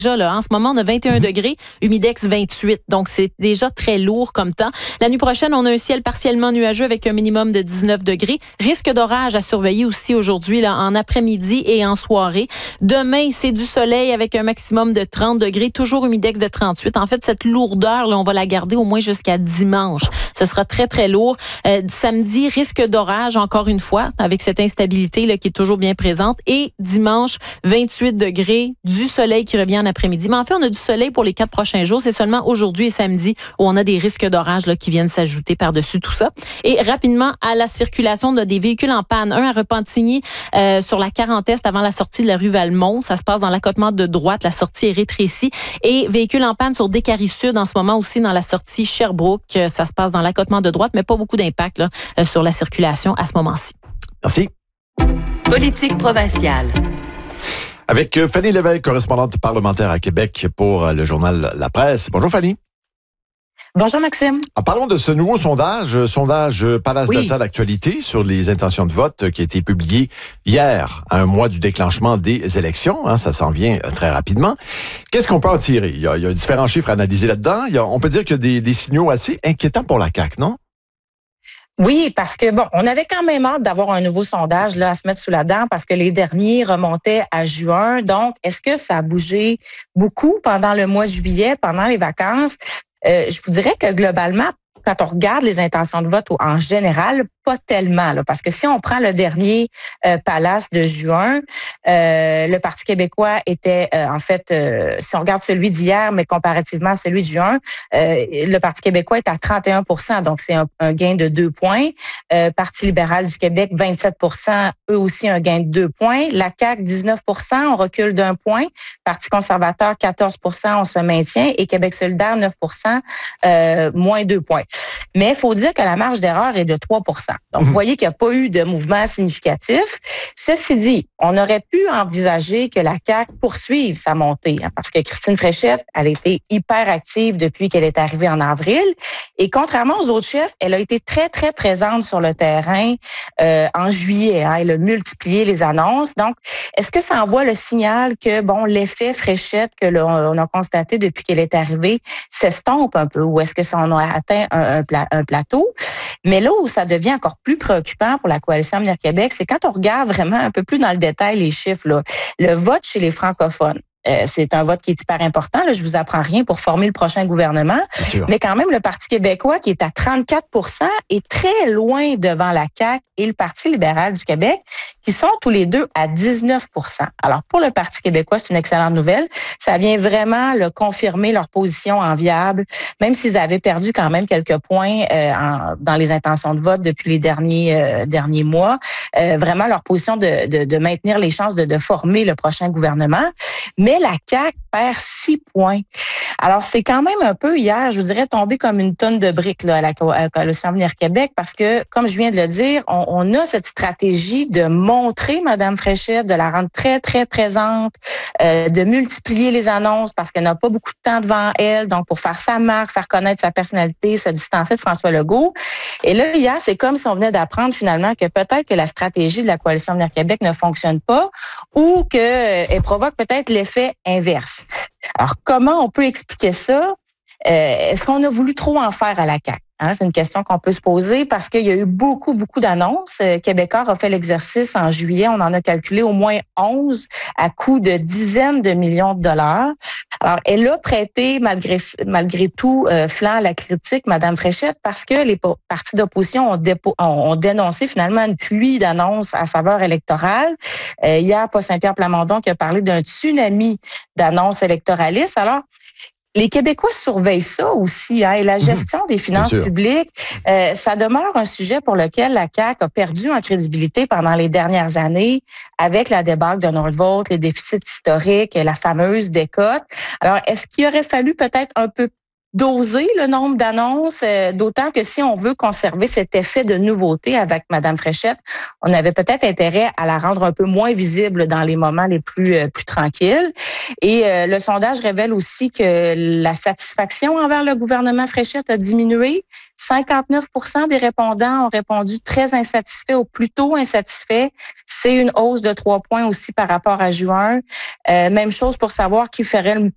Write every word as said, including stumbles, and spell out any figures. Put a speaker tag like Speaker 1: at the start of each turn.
Speaker 1: Déjà, là, en ce moment, on a vingt et un degrés, humidex vingt-huit. Donc, c'est déjà très lourd comme temps. La nuit prochaine, on a un ciel partiellement nuageux avec un minimum de dix-neuf degrés. Risque d'orage à surveiller aussi aujourd'hui, là, en après-midi et en soirée. Demain, c'est du soleil avec un maximum de trente degrés, toujours humidex de trente-huit. En fait, cette lourdeur, là, on va la garder au moins jusqu'à dimanche. Ce sera très, très lourd. Euh, samedi, risque d'orage, encore une fois, avec cette instabilité là, qui est toujours bien présente. Et dimanche, vingt-huit degrés, du soleil qui revient en après-midi. Mais en fait, on a du soleil pour les quatre prochains jours. C'est seulement aujourd'hui et samedi où on a des risques d'orage là, qui viennent s'ajouter par-dessus tout ça. Et rapidement, à la circulation de des véhicules en panne. Un à Repentigny euh, sur la quarante Est avant la sortie de la rue Valmont. Ça se passe dans l'accotement de droite. La sortie est rétrécie. Et véhicules en panne sur Décarie Sud en ce moment aussi dans la sortie Sherbrooke. Ça se passe dans l'accotement de droite, mais pas beaucoup d'impact là, euh, sur la circulation à ce moment-ci.
Speaker 2: Merci.
Speaker 3: Politique provinciale.
Speaker 2: Avec Fanny Lévesque, correspondante parlementaire à Québec pour le journal La Presse. Bonjour Fanny.
Speaker 4: Bonjour Maxime.
Speaker 2: En parlons de ce nouveau sondage, sondage Palace
Speaker 4: oui.
Speaker 2: Data d'actualité sur les intentions de vote qui a été publié hier, à un mois du déclenchement des élections. Hein, ça s'en vient très rapidement. Qu'est-ce qu'on peut en tirer? Il y a, il y a différents chiffres à analyser là-dedans. Il y a, on peut dire qu'il y a des, des signaux assez inquiétants pour la C A Q, non?
Speaker 4: Oui, parce que bon, on avait quand même hâte d'avoir un nouveau sondage là à se mettre sous la dent parce que les derniers remontaient à juin. Donc, est-ce que ça a bougé beaucoup pendant le mois de juillet, pendant les vacances? Euh, je vous dirais que globalement, quand on regarde les intentions de vote en général, pas tellement, là, parce que si on prend le dernier euh, Palace de juin, euh, le Parti québécois était, euh, en fait, euh, si on regarde celui d'hier, mais comparativement à celui de juin, euh, le Parti québécois est à trente et un pour cent, donc c'est un, un gain de deux points. Euh, Parti libéral du Québec, vingt-sept pour cent, eux aussi un gain de deux points. La C A Q, dix-neuf pour cent, on recule d'un point. Parti conservateur, quatorze pour cent, on se maintient. Et Québec solidaire, neuf pour cent, euh, moins deux points. Mais il faut dire que la marge d'erreur est de trois pour cent. Donc, vous voyez qu'il n'y a pas eu de mouvement significatif. Ceci dit, on aurait pu envisager que la C A Q poursuive sa montée, hein, parce que Christine Fréchette, elle a été hyper active depuis qu'elle est arrivée en avril. Et contrairement aux autres chefs, elle a été très, très présente sur le terrain euh, en juillet. Hein, elle a multiplié les annonces. Donc, est-ce que ça envoie le signal que, bon, l'effet Fréchette que l'on a constaté depuis qu'elle est arrivée s'estompe un peu, ou est-ce que ça en a atteint un, un, pla- un plateau? Mais là où ça devient encore plus préoccupant pour la Coalition Avenir Québec, c'est quand on regarde vraiment un peu plus dans le détail les chiffres, là. Le vote chez les francophones. Euh, c'est un vote qui est hyper important. Là, je vous apprends rien pour former le prochain gouvernement. Mais quand même, le Parti québécois, qui est à trente-quatre pour cent, est très loin devant la C A Q et le Parti libéral du Québec, qui sont tous les deux à dix-neuf pour cent. Alors, pour le Parti québécois, c'est une excellente nouvelle. Ça vient vraiment le confirmer leur position enviable, même s'ils avaient perdu quand même quelques points euh, en, dans les intentions de vote depuis les derniers euh, derniers mois. Euh, vraiment, leur position de, de, de maintenir les chances de, de former le prochain gouvernement. Mais la C A Q perd six points. Alors, c'est quand même un peu, hier, je vous dirais, tombé comme une tonne de briques là, à la Coalition Avenir Québec, parce que, comme je viens de le dire, on, on a cette stratégie de montrer Mme Fréchette, de la rendre très, très présente, euh, de multiplier les annonces parce qu'elle n'a pas beaucoup de temps devant elle, donc pour faire sa marque, faire connaître sa personnalité, se distancer de François Legault. Et là, hier, c'est comme si on venait d'apprendre finalement que peut-être que la stratégie de la Coalition Avenir Québec ne fonctionne pas ou qu'elle euh, provoque peut-être l'effet inverse. Alors, comment on peut expliquer ça? Euh, est-ce qu'on a voulu trop en faire à la C A Q? Hein, c'est une question qu'on peut se poser parce qu'il y a eu beaucoup, beaucoup d'annonces. Euh, Québécois a fait l'exercice en juillet. On en a calculé au moins onze à coût de dizaines de millions de dollars. Alors, elle a prêté, malgré malgré tout, euh, flanc à la critique, Mme Fréchette, parce que les partis d'opposition ont, dépo, ont, ont dénoncé finalement une pluie d'annonces à saveur électorale. Euh, hier, Paul Saint-Pierre Plamondon qui a parlé d'un tsunami d'annonces électoralistes. Alors, les Québécois surveillent ça aussi, hein, et la gestion des finances publiques, euh, ça demeure un sujet pour lequel la C A Q a perdu en crédibilité pendant les dernières années avec la débâcle de Nordvolt, les déficits historiques, la fameuse décote. Alors, est-ce qu'il aurait fallu peut-être un peu doser le nombre d'annonces, euh, d'autant que si on veut conserver cet effet de nouveauté avec Mme Fréchette, on avait peut-être intérêt à la rendre un peu moins visible dans les moments les plus euh, plus tranquilles. Et euh, le sondage révèle aussi que la satisfaction envers le gouvernement Fréchette a diminué. cinquante-neuf pour cent des répondants ont répondu très insatisfaits ou plutôt insatisfaits. C'est une hausse de trois points aussi par rapport à juin. Euh, même chose pour savoir qui ferait le